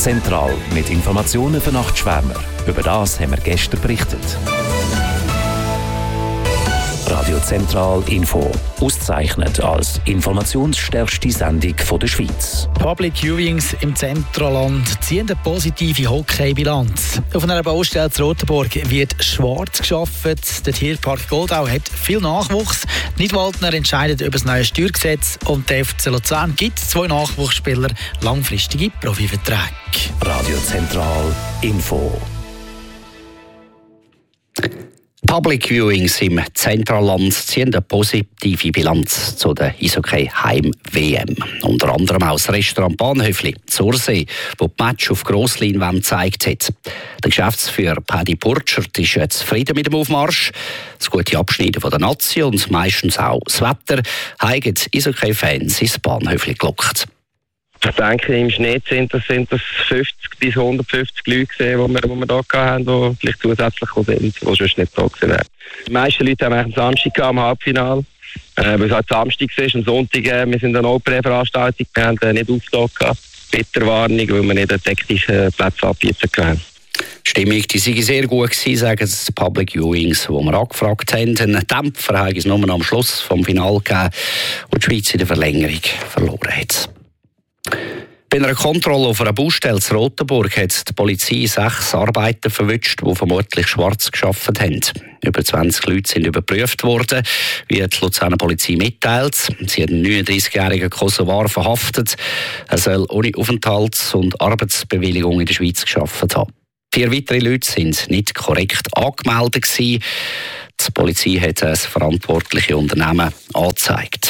Zentral mit Informationen für Nachtschwärmer. Über das haben wir gestern berichtet. Radio Zentral Info. Ausgezeichnet als informationsstärkste Sendung der Schweiz. Public Viewings im Zentralland ziehen eine positive Hockeybilanz. Auf einer Baustelle in Rotenburg wird schwarz gearbeitet. Der Tierpark Goldau hat viel Nachwuchs. Die Nidwaldner entscheidet über das neue Steuergesetz und der FC Luzern gibt 2 Nachwuchsspieler langfristige Profiverträge. Radio Zentral Info. Public Viewings im Zentralland ziehen eine positive Bilanz zu der Eishockey Heim-WM. Unter anderem auch das Restaurant Bahnhöfli Zursee, wo die Match auf Grossleinwand gezeigt hat. Der Geschäftsführer Paddy Burchert ist zufrieden mit dem Aufmarsch. Das gute Abschneiden von der Nazi und meistens auch das Wetter haben die Eishockey-Fans ins Bahnhöfli gelockt. Ich denke, im Schnitt sind das 50 bis 150 Leute gesehen, die wir hier hatten, die vielleicht zusätzlich gekommen sind, die sonst nicht da waren. Die meisten Leute haben eigentlich am Samstag am Halbfinale, weil es halt Samstag ist. Am Sonntag, wir sind eine Open-Veranstaltung, wir haben nicht aufgetan, Wetterwarnung, weil wir nicht deckte Plätze anbieten können. Die Stimmung die sei sehr gut gewesen, sagen die Public Viewings, die wir angefragt haben. Einen Dämpfer hat es nur am Schluss vom Finale gegeben, wo die Schweiz in der Verlängerung verloren hat. Bei einer Kontrolle auf einer Baustelle in Rotenburg hat die Polizei 6 Arbeiter verwünscht, die vermutlich schwarz gearbeitet haben. Über 20 Leute sind überprüft worden, wie die Luzerner Polizei mitteilt. Sie hat einen 39-jährigen Kosovar verhaftet. Er soll ohne Aufenthalts- und Arbeitsbewilligung in der Schweiz gearbeitet haben. 4 weitere Leute sind nicht korrekt angemeldet gewesen. Die Polizei hat das verantwortliche Unternehmen angezeigt.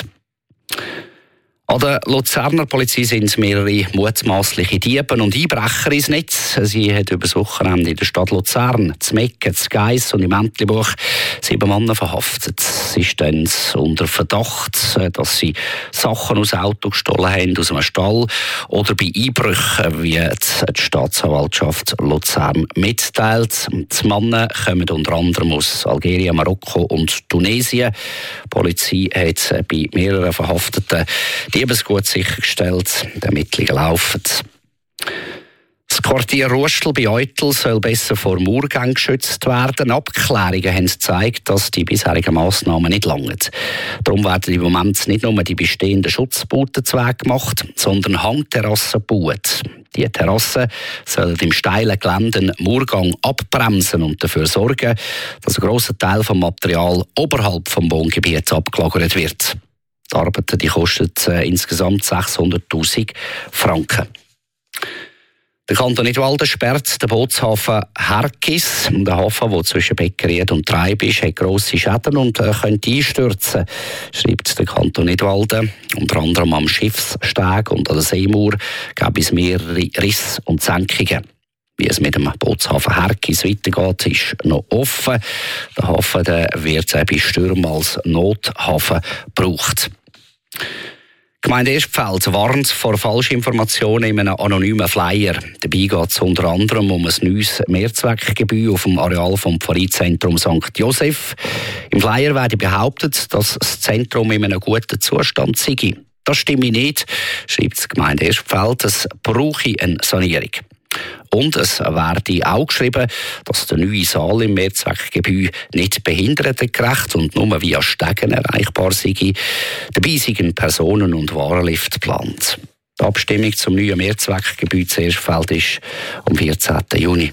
An der Luzerner Polizei sind mehrere mutmaßliche Diebe und Einbrecher ins Netz. Sie hat über das Wochenende in der Stadt Luzern, in Mecken, in Geiss und im Entlebuch 7 Männer verhaftet. Sie stehen unter Verdacht, dass sie Sachen aus dem Auto gestohlen haben, aus einem Stall oder bei Einbrüchen, wie die Staatsanwaltschaft Luzern mitteilt. Die Männer kommen unter anderem aus Algerien, Marokko und Tunesien. Die Polizei hat bei mehreren Verhafteten Diebesgut sichergestellt. Die Ermittlungen laufen. Das Quartier Ruestel bei Eutel soll besser vor Murgängen geschützt werden. Abklärungen haben gezeigt, dass die bisherigen Massnahmen nicht langen. Darum werden im Moment nicht nur die bestehenden Schutzbauten gemacht, sondern Hangterrassen gebaut. Die Terrassen sollen im steilen Gelände einen Murgang abbremsen und dafür sorgen, dass ein grosser Teil des Materials oberhalb des Wohngebiets abgelagert wird. Die Arbeiten die kosten insgesamt 600'000 Franken. Der Kanton Nidwalden sperrt den Bootshafen Herkis. Der Hafen, der zwischen Beckeried und Treib ist, hat grosse Schäden und könnte einstürzen, schreibt der Kanton Nidwalden. Unter anderem am Schiffssteg und an der Seemauer gab es mehrere Risse und Senkungen. Wie es mit dem Bootshafen Herkis weitergeht, ist noch offen. Der Hafen wird bei Stürmen als Nothafen gebraucht. Die Gemeinde Erstfeld warnt vor Falschinformationen in einem anonymen Flyer. Dabei geht es unter anderem um ein neues Mehrzweckgebäude auf dem Areal des Pfarreizentrums St. Joseph. Im Flyer werde behauptet, dass das Zentrum in einem guten Zustand sei. Das stimme nicht, schreibt die Gemeinde Erstfeld. Es brauche eine Sanierung. Und es werde auch geschrieben, dass der neue Saal im Mehrzweckgebäude nicht behindertengerecht und nur via Stegen erreichbar sei. Dabei seien Personen- und Warenlift geplant. Die Abstimmung zum neuen Mehrzweckgebäude zu Erstfeld ist am 14. Juni.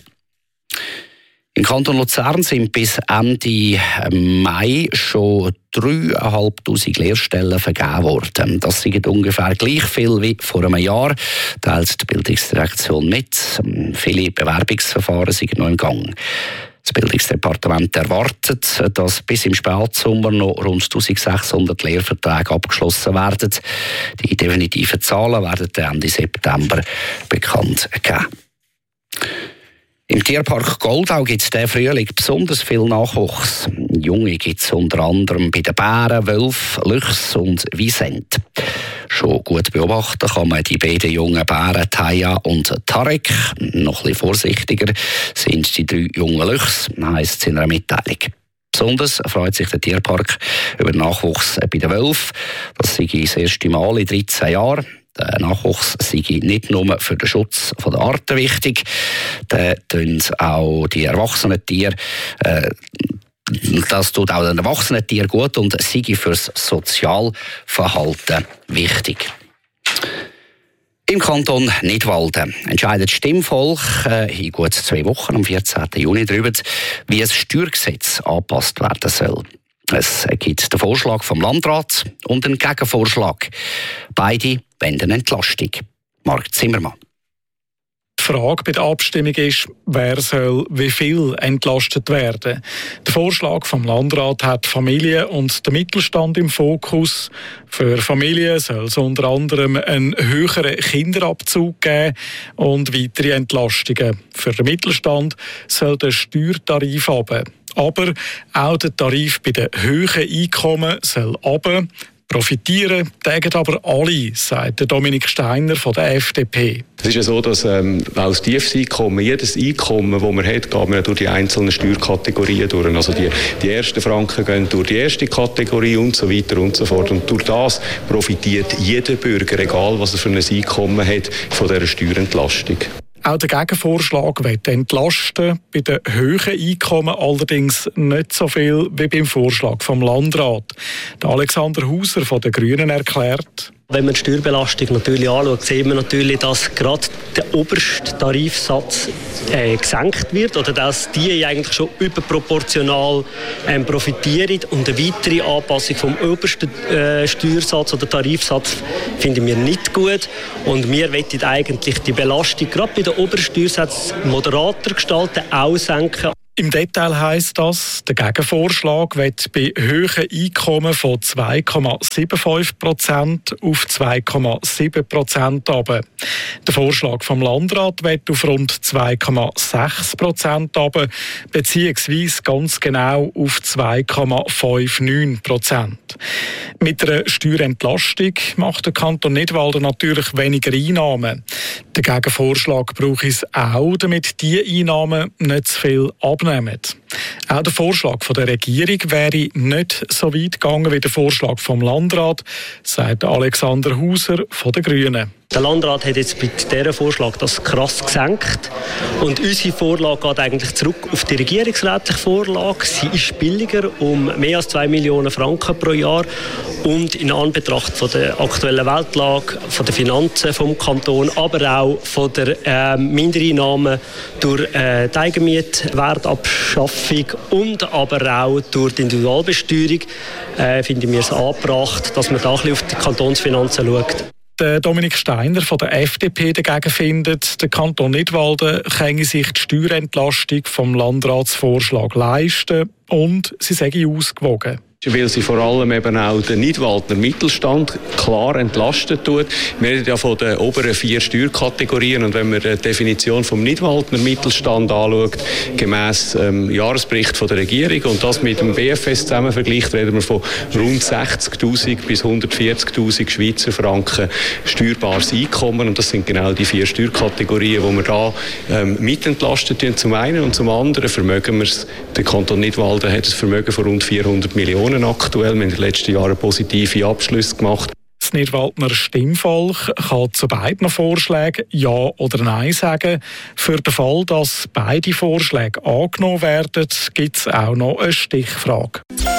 Im Kanton Luzern sind bis Ende Mai schon 3'500 Lehrstellen vergeben worden. Das sind ungefähr gleich viel wie vor einem Jahr, teilt die Bildungsdirektion mit. Viele Bewerbungsverfahren sind noch im Gang. Das Bildungsdepartement erwartet, dass bis im Spätsommer noch rund 1600 Lehrverträge abgeschlossen werden. Die definitiven Zahlen werden Ende September bekannt gegeben. Im Tierpark Goldau gibt es diesen Frühling besonders viel Nachwuchs. Junge gibt es unter anderem bei den Bären, Wölfen, Luchs und Wisent. Schon gut beobachten kann man die beiden jungen Bären Taya und Tarek. Noch ein bisschen vorsichtiger sind die 3 jungen Luchs, heisst es in einer Mitteilung. Besonders freut sich der Tierpark über Nachwuchs bei den Wölfen. Das sei das erste Mal in 13 Jahren. Der Nachwuchs sei nicht nur für den Schutz der Arten wichtig, dann tun auch die erwachsenen Tiere das tut auch den erwachsenen Tieren gut und sei fürs Sozialverhalten wichtig. Im Kanton Nidwalden entscheidet das Stimmvolk in gut 2 Wochen, am 14. Juni, darüber, wie das Steuergesetz angepasst werden soll. Es gibt den Vorschlag vom Landrat und einen Gegenvorschlag. Beide wollen eine Entlastung. Marc Zimmermann. Die Frage bei der Abstimmung ist, wer soll wie viel entlastet werden. Der Vorschlag vom Landrat hat Familien und den Mittelstand im Fokus. Für Familien soll es unter anderem einen höheren Kinderabzug geben und weitere Entlastungen. Für den Mittelstand soll der Steuertarif runter. Aber auch der Tarif bei den hohen Einkommen soll runter. Profitieren täten aber alle, sagt Dominik Steiner von der FDP. Es ist ja so, dass auch das tiefste Einkommen, jedes Einkommen, das man hat, geht man durch die einzelnen Steuerkategorien durch. Also die ersten Franken gehen durch die erste Kategorie und so weiter und so fort. Und durch das profitiert jeder Bürger, egal was er für ein Einkommen hat, von dieser Steuerentlastung. Auch der Gegenvorschlag will entlasten, bei den hohen Einkommen allerdings nicht so viel wie beim Vorschlag vom Landrat. Der Alexander Hauser von den Grünen erklärt: Wenn man die Steuerbelastung natürlich anschaut, sehen wir natürlich, dass gerade der oberste Tarifsatz gesenkt wird oder dass die eigentlich schon überproportional profitieren. Und eine weitere Anpassung vom obersten Steuersatz oder Tarifsatz finden wir nicht gut. Und wir wollen eigentlich die Belastung gerade bei den obersten Steuersätzen moderater gestalten, auch senken. Im Detail heisst das, der Gegenvorschlag wird bei hohen Einkommen von 2,75% auf 2,7% runter. Der Vorschlag vom Landrat wird auf rund 2,6% runter, beziehungsweise ganz genau auf 2,59%. Mit einer Steuerentlastung macht der Kanton Nidwalden natürlich weniger Einnahmen. Der Gegenvorschlag braucht es auch, damit diese Einnahmen nicht zu viel abnehmen. Auch der Vorschlag der Regierung wäre nicht so weit gegangen wie der Vorschlag vom Landrat, sagt Alexander Hauser von den Grünen. Der Landrat hat jetzt bei diesem Vorschlag das krass gesenkt. Und unsere Vorlage geht eigentlich zurück auf die regierungsrätliche Vorlage. Sie ist billiger um mehr als 2 Millionen Franken pro Jahr. Und in Anbetracht von der aktuellen Weltlage, von den Finanzen vom Kanton, aber auch von der Mindereinnahmen durch die Eigenmietwertabschaffung und aber auch durch die Individualbesteuerung, finden wir es angebracht, dass man da ein bisschen auf die Kantonsfinanzen schaut. Der Dominik Steiner von der FDP dagegen findet, der Kanton Nidwalden könne sich die Steuerentlastung vom Landratsvorschlag leisten und sie sei ausgewogen. Weil sie vor allem eben auch den Nidwaldner Mittelstand klar entlastet tut. Wir reden ja von den oberen 4 Steuerkategorien und wenn man die Definition vom Nidwaldner Mittelstand anschaut, gemäss Jahresbericht von der Regierung und das mit dem BFS zusammen vergleicht, reden wir von rund 60'000 bis 140'000 Schweizer Franken steuerbares Einkommen und das sind genau die 4 Steuerkategorien, die wir da mitentlastet tun zum einen und zum anderen vermögen wir es. Der Kanton Nidwalden hat ein Vermögen von rund 400 Millionen aktuell. Wir haben in den letzten Jahren positive Abschlüsse gemacht. Das Nidwaldner Stimmvolk kann zu beiden Vorschlägen Ja oder Nein sagen. Für den Fall, dass beide Vorschläge angenommen werden, gibt es auch noch eine Stichfrage.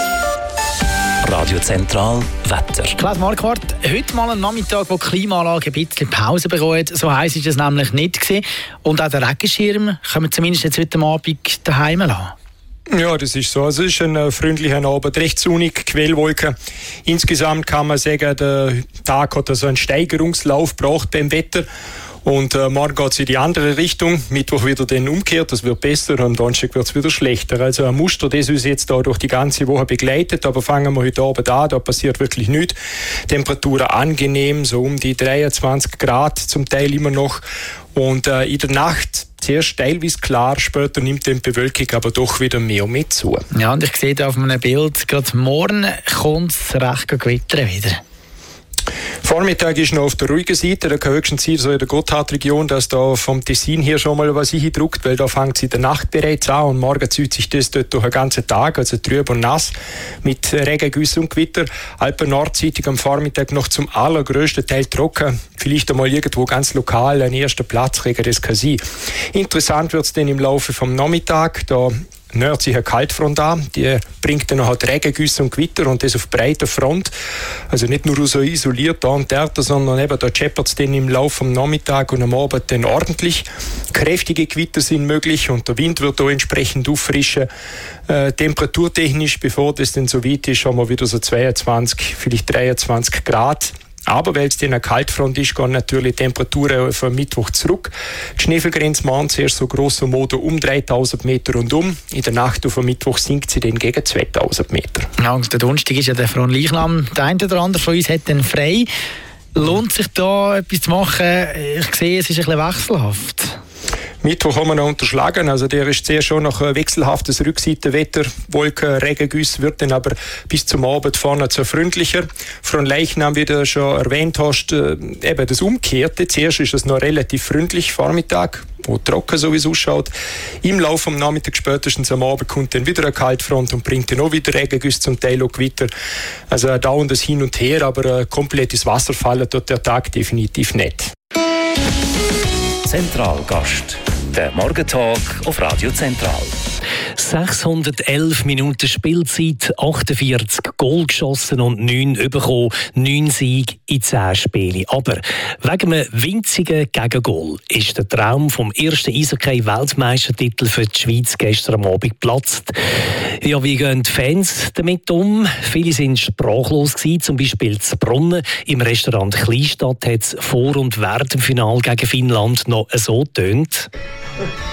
Radio Zentral Wetter. Klaus Marquardt, heute mal ein Nachmittag, wo die Klimaanlage ein bisschen Pause bekommt. So heiß ist es nämlich nicht gewesen. Und auch der Regenschirm können wir zumindest jetzt heute Abend daheim lassen. Ja, das ist so. Also es ist ein freundlicher Abend, recht sonnig, Quellwolken. Insgesamt kann man sagen, der Tag hat also einen Steigerungslauf gebracht beim Wetter. Und morgen geht es in die andere Richtung. Mittwoch wieder dann umgekehrt, das wird besser. Und am Donnerstag wird es wieder schlechter. Also ein Muster, das uns jetzt da durch die ganze Woche begleitet. Aber fangen wir heute Abend an, da passiert wirklich nichts. Temperaturen angenehm, so um die 23 Grad zum Teil immer noch. Und in der Nacht zuerst teilweise klar, später nimmt die Bewölkung aber doch wieder mehr und mehr zu. Ja, und ich sehe da auf meinem Bild, gerade morgen kommt es recht gewittern wieder. Vormittag ist noch auf der ruhigen Seite, da kann höchstens sein, so in der Gotthardregion, dass da vom Tessin hier schon mal was eindruckt, weil da fängt es in der Nacht bereits an und morgen zieht sich das dort durch den ganzen Tag, also trüb und nass, mit Regengüsse und Gewitter. Alpen nordseitig am Vormittag noch zum allergrößten Teil trocken, vielleicht einmal irgendwo ganz lokal ein erster Platzregen, das kann sein. Interessant wird es dann im Laufe vom Nachmittag, da nähert sich eine Kaltfront an, die bringt dann noch Regengüsse und Gewitter und das auf breiter Front. Also nicht nur so isoliert da und dort, sondern eben da scheppert es dann im Laufe vom Nachmittag und am Abend dann ordentlich. Kräftige Gewitter sind möglich und der Wind wird da entsprechend auffrischen. Temperaturtechnisch, bevor das dann so weit ist, haben wir wieder so 22, vielleicht 23 Grad. Aber weil es dann eine Kaltfront ist, gehen natürlich Temperaturen auf Mittwoch zurück. Die Schneefallgrenze mahnt zuerst so grosser Modo um 3000 Meter rundum. In der Nacht auf Mittwoch sinkt sie dann gegen 2000 Meter. Ja, und der Donnerstag ist ja der Fronleichnam. Der eine oder andere von uns hat dann frei. Lohnt sich da etwas zu machen? Ich sehe, es ist ein bisschen wechselhaft. Mittwoch haben wir noch unterschlagen, also der ist sehr schon noch ein wechselhaftes Rückseitenwetter, Wolken, Regengüsse, wird dann aber bis zum Abend vorne zu freundlicher. Von Leichnam, wie du schon erwähnt hast, eben das Umkehrte. Zuerst ist es noch relativ freundlich, Vormittag, wo trocken sowieso ausschaut. Im Laufe des Nachmittags, spätestens am Abend, kommt dann wieder eine Kaltfront und bringt dann auch wieder Regengüsse, zum Teil auch Gewitter. Also ein dauerndes Hin und Her, aber ein komplettes Wasserfallen tut der Tag definitiv nicht. Zentralgast. Der Morgentag auf Radio Zentral. 611 Minuten Spielzeit, 48 Goal geschossen und 9 bekommen, 9 Siege in 10 Spielen. Aber wegen einem winzigen Gegengol ist der Traum vom ersten Eishockey-Weltmeistertitel für die Schweiz gestern am Abend geplatzt. Ja, wie gehen die Fans damit um? Viele waren sprachlos gewesen, zum Beispiel zu Brunnen. Im Restaurant Kleinstadt hat es vor und während dem Finale gegen Finnland noch so getönt.